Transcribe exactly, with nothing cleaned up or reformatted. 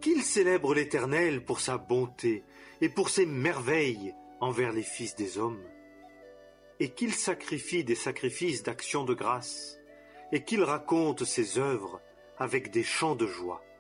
qu'il célèbre l'Éternel pour sa bonté et pour ses merveilles envers les fils des hommes, et qu'il sacrifie des sacrifices d'action de grâce, et qu'il raconte ses œuvres avec des chants de joie.